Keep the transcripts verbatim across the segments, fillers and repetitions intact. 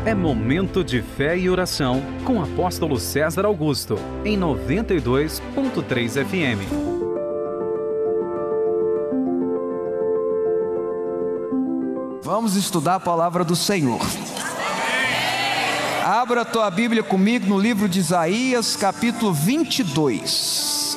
É momento de fé e oração com o apóstolo César Augusto, em noventa e dois ponto três F M. Vamos estudar a palavra do Senhor. Abra a tua Bíblia comigo no livro de Isaías, capítulo vinte e dois.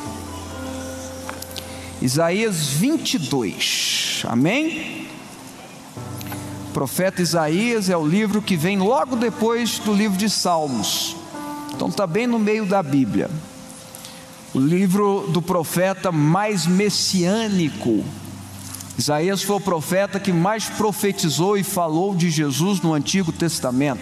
Isaías vinte e dois, amém? O profeta Isaías é o livro que vem logo depois do livro de Salmos, então está bem no meio da Bíblia. O livro do profeta mais messiânico. Isaías foi o profeta que mais profetizou e falou de Jesus no Antigo Testamento.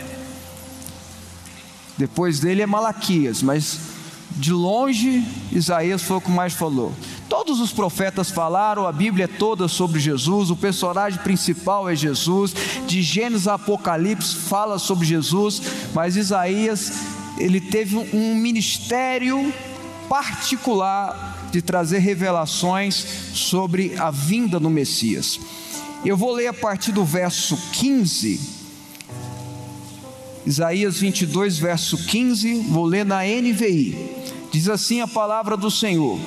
Depois dele é Malaquias, mas de longe Isaías foi o que mais falou. Todos os profetas falaram, a Bíblia é toda sobre Jesus, o personagem principal é Jesus, de Gênesis a Apocalipse fala sobre Jesus, mas Isaías, ele teve um ministério particular de trazer revelações sobre a vinda do Messias. Eu vou ler a partir do verso quinze, Isaías vinte e dois, verso quinze, vou ler na N V I. Diz assim a palavra do Senhor: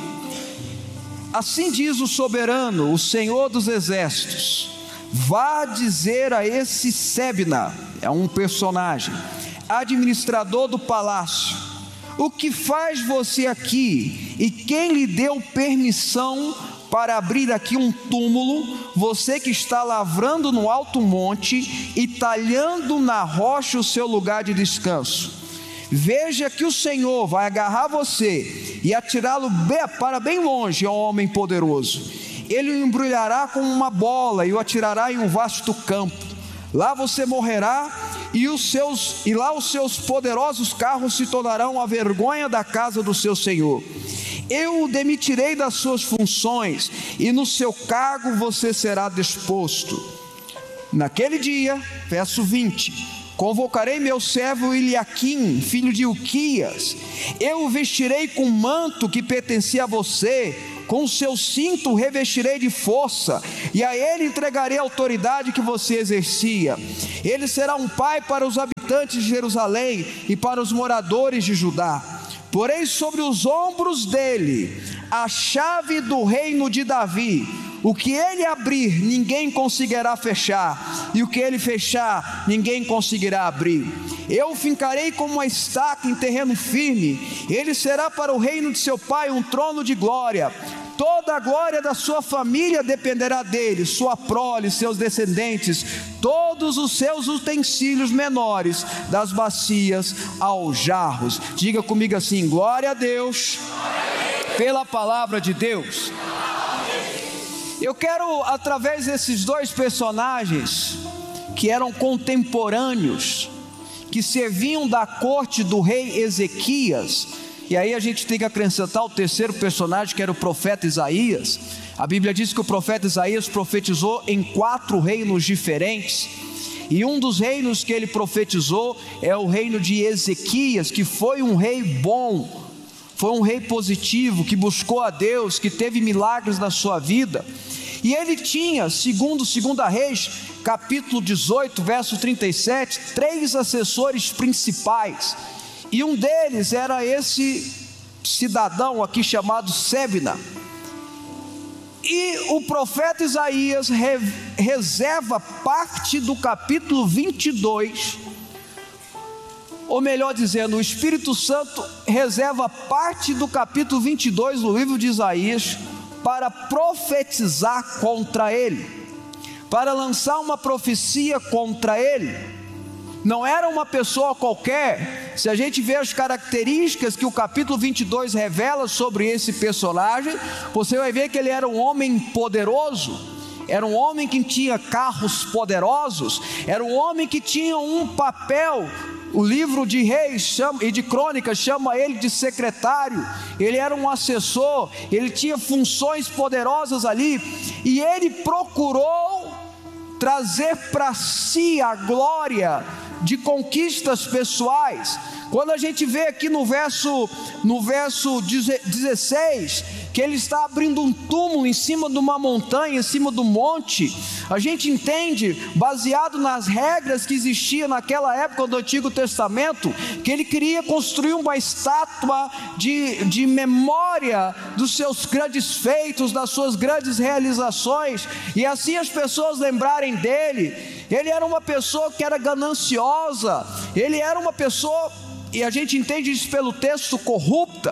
assim diz o soberano, o Senhor dos exércitos, vá dizer a esse Sebna, é um personagem, administrador do palácio, o que faz você aqui, e quem lhe deu permissão para abrir aqui um túmulo, você que está lavrando no alto monte e talhando na rocha o seu lugar de descanso? Veja que o Senhor vai agarrar você e atirá-lo para bem longe, ó homem poderoso. Ele o embrulhará como uma bola e o atirará em um vasto campo. Lá você morrerá e, os seus, e lá os seus poderosos carros se tornarão a vergonha da casa do seu Senhor. Eu o demitirei das suas funções e no seu cargo você será desposto. Naquele dia, verso vinte, convocarei meu servo Eliaquim, filho de Hilquias. Eu o vestirei com um manto que pertencia a você, com o seu cinto o revestirei de força, e a ele entregarei a autoridade que você exercia. Ele será um pai para os habitantes de Jerusalém e para os moradores de Judá. Porém sobre os ombros dele a chave do reino de Davi. O que ele abrir, ninguém conseguirá fechar, e o que ele fechar, ninguém conseguirá abrir. Eu o fincarei como uma estaca em terreno firme. Ele será para o reino de seu pai um trono de glória. Toda a glória da sua família dependerá dele, sua prole, seus descendentes, todos os seus utensílios menores, das bacias aos jarros. Diga comigo assim: glória a Deus, pela palavra de Deus. Eu quero, através desses dois personagens, que eram contemporâneos, que serviam da corte do rei Ezequias, e aí a gente tem que acrescentar o terceiro personagem, que era o profeta Isaías. A Bíblia diz que o profeta Isaías profetizou em quatro reinos diferentes, e um dos reinos que ele profetizou é o reino de Ezequias, que foi um rei bom, foi um rei positivo, que buscou a Deus, que teve milagres na sua vida. E ele tinha, segundo segunda Reis, capítulo dezoito, verso trinta e sete, três assessores principais, e um deles era esse cidadão aqui chamado Sebna. E o profeta Isaías re, reserva parte do capítulo vinte e dois, ou melhor dizendo, o Espírito Santo reserva parte do capítulo vinte e dois do livro de Isaías para profetizar contra ele, para lançar uma profecia contra ele. Não era uma pessoa qualquer. Se a gente vê as características que o capítulo vinte e dois revela sobre esse personagem, você vai ver que ele era um homem poderoso, era um homem que tinha carros poderosos, era um homem que tinha um papel. O livro de Reis chama, e de Crônicas chama ele de secretário. Ele era um assessor, ele tinha funções poderosas ali, e ele procurou trazer para si a glória de conquistas pessoais. Quando a gente vê aqui no verso, no verso dezesseis, que ele está abrindo um túmulo em cima de uma montanha, em cima do monte, a gente entende, baseado nas regras que existiam naquela época do Antigo Testamento, que ele queria construir uma estátua de, de memória dos seus grandes feitos, das suas grandes realizações, e assim as pessoas lembrarem dele. Ele era uma pessoa que era gananciosa, ele era uma pessoa, e a gente entende isso pelo texto, corrupta,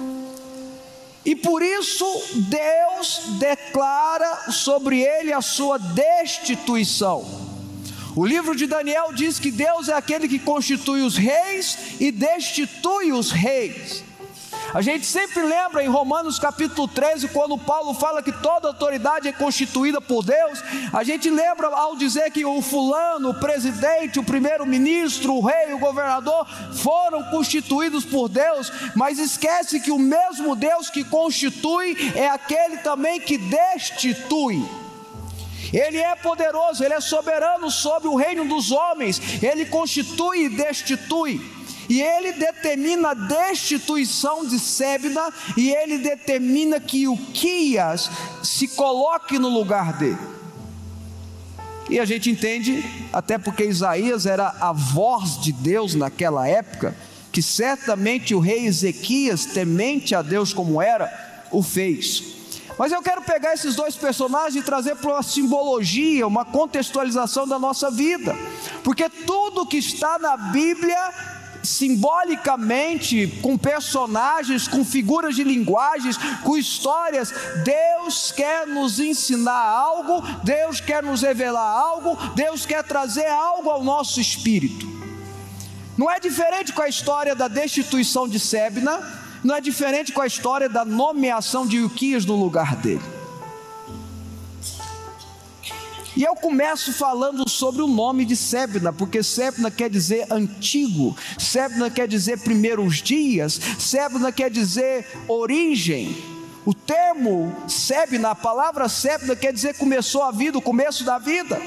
e por isso Deus declara sobre ele a sua destituição. O livro de Daniel diz que Deus é aquele que constitui os reis e destitui os reis. A gente sempre lembra em Romanos capítulo treze, quando Paulo fala que toda autoridade é constituída por Deus, a gente lembra ao dizer que o fulano, o presidente, o primeiro-ministro, o rei, o governador, foram constituídos por Deus, mas esquece que o mesmo Deus que constitui é aquele também que destitui. Ele é poderoso, ele é soberano sobre o reino dos homens, ele constitui e destitui. E ele determina a destituição de Sebna, e ele determina que Uquias se coloque no lugar dele. E a gente entende, até porque Isaías era a voz de Deus naquela época, que certamente o rei Ezequias, temente a Deus como era, o fez. Mas eu quero pegar esses dois personagens e trazer para uma simbologia, uma contextualização da nossa vida, porque tudo que está na Bíblia, simbolicamente, com personagens, com figuras de linguagens, com histórias, Deus quer nos ensinar algo, Deus quer nos revelar algo, Deus quer trazer algo ao nosso espírito. Não é diferente com a história da destituição de Sebna, não é diferente com a história da nomeação de Uquias no lugar dele. E eu começo falando sobre o nome de Sebna, porque Sebna quer dizer antigo, Sebna quer dizer primeiros dias, Sebna quer dizer origem. O termo Sebna, a palavra Sebna quer dizer começou a vida, o começo da vida.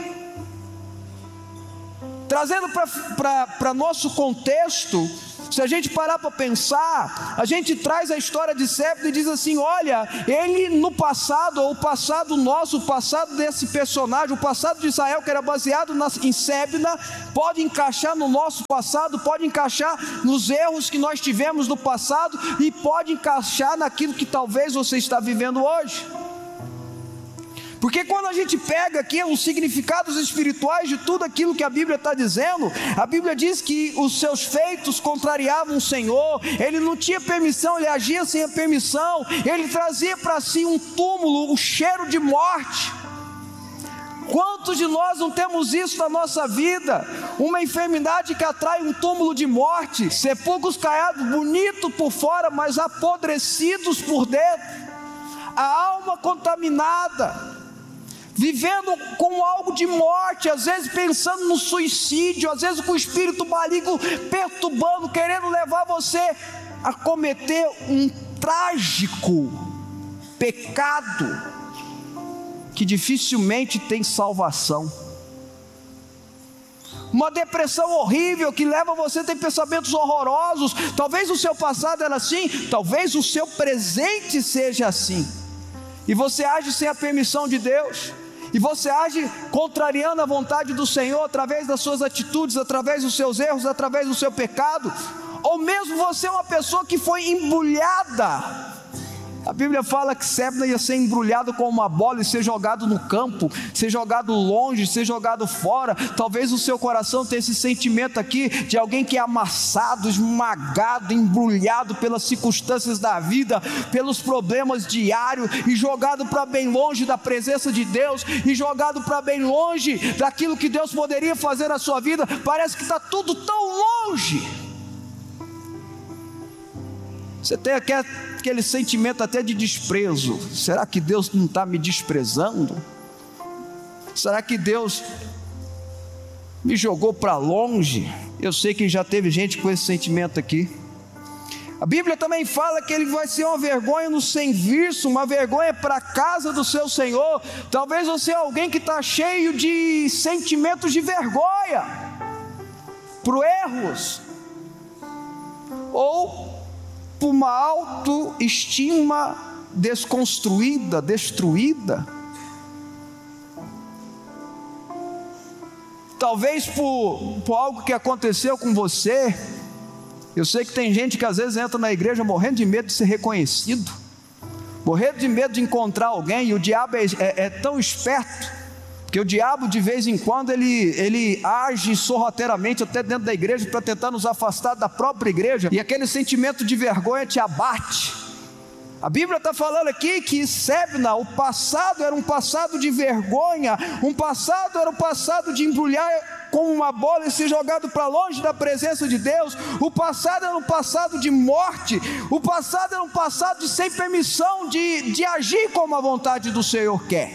Trazendo para nosso contexto, se a gente parar para pensar, a gente traz a história de Sebna e diz assim: olha, ele no passado, ou o passado nosso, o passado desse personagem, o passado de Israel que era baseado na, em Sebna, pode encaixar no nosso passado, pode encaixar nos erros que nós tivemos no passado, e pode encaixar naquilo que talvez você está vivendo hoje. Porque quando a gente pega aqui os significados espirituais de tudo aquilo que a Bíblia está dizendo, a Bíblia diz que os seus feitos contrariavam o Senhor, ele não tinha permissão, ele agia sem a permissão, ele trazia para si um túmulo, o cheiro de morte. Quantos de nós não temos isso na nossa vida? Uma enfermidade que atrai um túmulo de morte, sepulcros caiados, bonitos por fora, mas apodrecidos por dentro, a alma contaminada, vivendo com algo de morte, às vezes pensando no suicídio, às vezes com o espírito maligno perturbando, querendo levar você a cometer um trágico pecado que dificilmente tem salvação. Uma depressão horrível que leva você a ter pensamentos horrorosos. Talvez o seu passado era assim, talvez o seu presente seja assim, e você age sem a permissão de Deus, e você age contrariando a vontade do Senhor, através das suas atitudes, através dos seus erros, através do seu pecado. Ou mesmo você é uma pessoa que foi embrulhada. A Bíblia fala que Sebna ia ser embrulhado com uma bola e ser jogado no campo, ser jogado longe, ser jogado fora. Talvez o seu coração tenha esse sentimento aqui de alguém que é amassado, esmagado, embrulhado pelas circunstâncias da vida, pelos problemas diários, e jogado para bem longe da presença de Deus, e jogado para bem longe daquilo que Deus poderia fazer na sua vida. Parece que está tudo tão longe. Você tem aquele sentimento até de desprezo. Será que Deus não está me desprezando? Será que Deus me jogou para longe? Eu sei que já teve gente com esse sentimento aqui. A Bíblia também fala que ele vai ser uma vergonha no serviço, uma vergonha para a casa do seu Senhor. Talvez você é alguém que está cheio de sentimentos de vergonha por erros, ou por uma autoestima desconstruída, destruída. Talvez por, por algo que aconteceu com você. Eu sei que tem gente que às vezes entra na igreja morrendo de medo de ser reconhecido, morrendo de medo de encontrar alguém, e o diabo é, é, é tão esperto, porque o diabo de vez em quando ele, ele age sorrateiramente até dentro da igreja para tentar nos afastar da própria igreja, e aquele sentimento de vergonha te abate. A Bíblia está falando aqui que Sebna, o passado era um passado de vergonha, um passado era um passado de embrulhar como uma bola e ser jogado para longe da presença de Deus. O passado era um passado de morte, o passado era um passado de sem permissão de, de agir como a vontade do Senhor quer.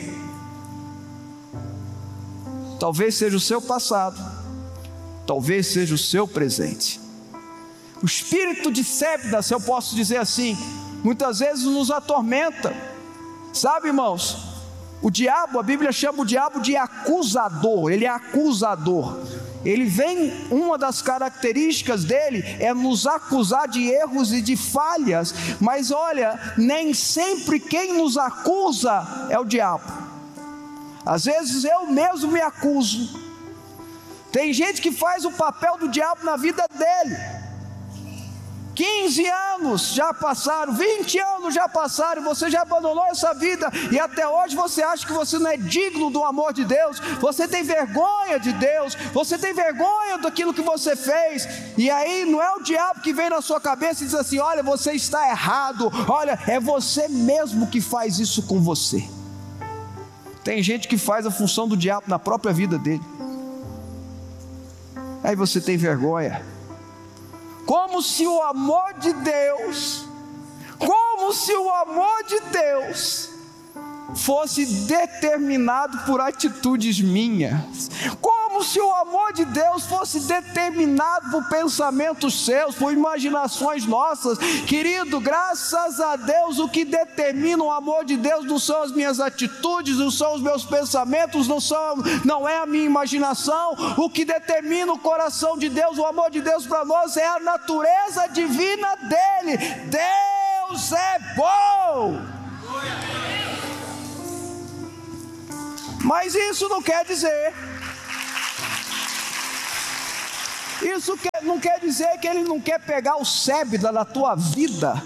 Talvez seja o seu passado, talvez seja o seu presente. O espírito de Sebna, se eu posso dizer assim, muitas vezes nos atormenta, sabe, irmãos? O diabo, a Bíblia chama o diabo de acusador, ele é acusador. Ele vem, uma das características dele é nos acusar de erros e de falhas, mas olha, nem sempre quem nos acusa é o diabo. Às vezes eu mesmo me acuso. Tem gente que faz o papel do diabo na vida dele. quinze anos já passaram, vinte anos já passaram, você já abandonou essa vida, e até hoje você acha que você não é digno do amor de Deus, você tem vergonha de Deus, você tem vergonha daquilo que você fez, e aí não é o diabo que vem na sua cabeça e diz assim: olha, você está errado, olha, é você mesmo que faz isso com você. Tem gente que faz a função do diabo na própria vida dele, aí você tem vergonha. Como se o amor de Deus, como se o amor de Deus fosse determinado por atitudes minhas, como se o amor de Deus fosse determinado por pensamentos seus, por imaginações nossas. Querido, graças a Deus, o que determina o amor de Deus não são as minhas atitudes, não são os meus pensamentos, não, são, não é a minha imaginação. O que determina o coração de Deus, o amor de Deus para nós, é a natureza divina dele. Deus é bom. Mas isso não quer dizer, isso quer, não quer dizer que ele não quer pegar o Sebna da tua vida,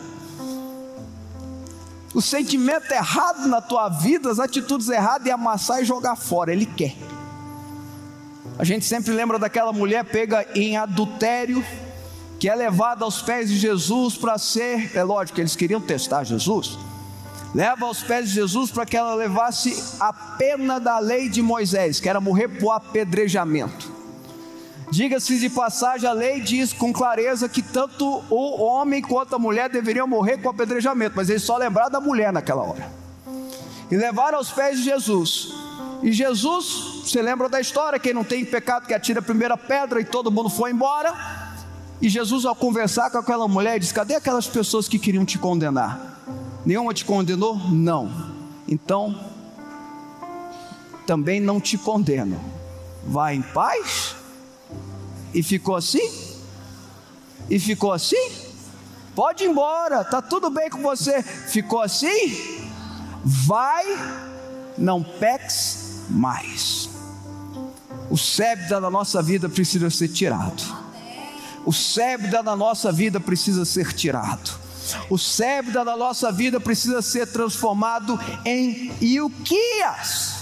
o sentimento errado na tua vida, as atitudes erradas, e amassar e jogar fora. Ele quer. A gente sempre lembra daquela mulher pega em adultério, que é levada aos pés de Jesus para ser, é lógico que eles queriam testar Jesus, leva aos pés de Jesus para que ela levasse a pena da lei de Moisés, que era morrer por apedrejamento. Diga-se de passagem, a lei diz com clareza que tanto o homem quanto a mulher deveriam morrer com apedrejamento, mas eles só lembraram da mulher naquela hora. E levaram aos pés de Jesus. E Jesus, você lembra da história, quem não tem pecado que atira a primeira pedra, e todo mundo foi embora. E Jesus, ao conversar com aquela mulher, disse: cadê aquelas pessoas que queriam te condenar? Nenhuma te condenou? Não. Então, também não te condeno. Vai em paz. E ficou assim? E ficou assim? Pode ir embora, está tudo bem com você. Ficou assim? Vai, não peques mais. O Sebna da nossa vida precisa ser tirado. O Sebna da nossa vida precisa ser tirado. O Sebna da nossa vida precisa ser transformado em Ilquias.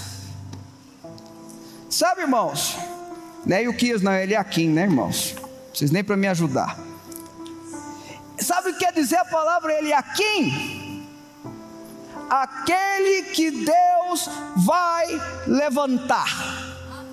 Sabe, irmãos, não é Ilquias, não, é Eliaquim, né, irmãos? Vocês nem para me ajudar. Sabe o que quer dizer a palavra Eliaquim? Aquele que Deus vai levantar.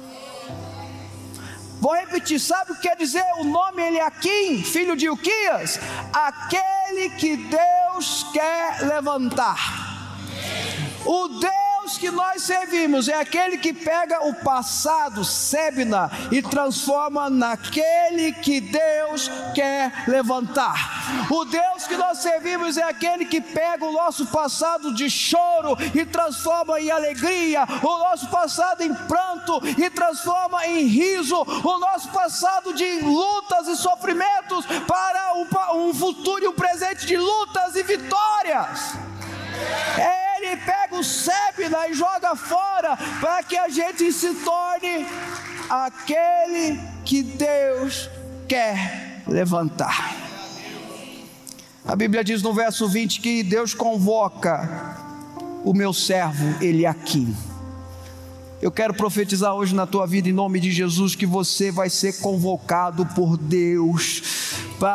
Vou repetir, sabe o que quer dizer o nome Eliaquim, filho de Ilquias? Aquele que Deus quer levantar. O Deus que nós servimos é aquele que pega o passado, Sebna, e transforma naquele que Deus quer levantar. O Deus que nós servimos é aquele que pega o nosso passado de choro e transforma em alegria, o nosso passado em pranto e transforma em riso, o nosso passado de lutas e sofrimentos para um futuro e um presente de lutas e vitórias. Ele pega o Sebna e joga fora, para que a gente se torne aquele que Deus quer levantar. A Bíblia diz no verso vinte que Deus convoca o meu servo Eliaquim. Eu quero profetizar hoje na tua vida, em nome de Jesus, que você vai ser convocado por Deus